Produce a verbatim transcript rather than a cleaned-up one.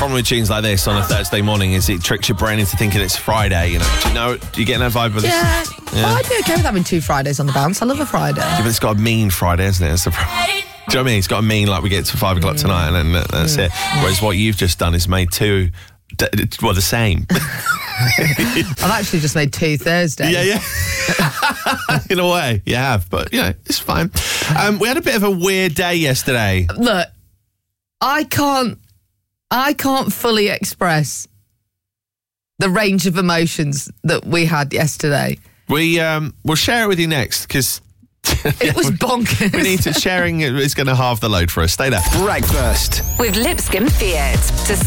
problem with tunes like this on a Thursday morning is it tricks your brain into thinking it's Friday. You know, do you know? Do you get that vibe with Yeah. this? Well, I'd be okay with having two Fridays on the bounce. I love a Friday. Yeah, but it's got a mean Friday, hasn't it? That's the problem. Do you know what I mean? It's got a mean, like we get to five o'clock tonight and then that- that's it. Whereas what you've just done is made two, d- d- well, the same. I've actually just made two Thursdays. Yeah, yeah. In a way, you have, but you know, it's fine. Um, we had a bit of a weird day yesterday. Look, I can't, I can't fully express the range of emotions that we had yesterday. We um, we'll share it with you next because It was bonkers. we need to sharing it is going to halve the load for us. Stay there. Breakfast. With Lipscomb Fiat. To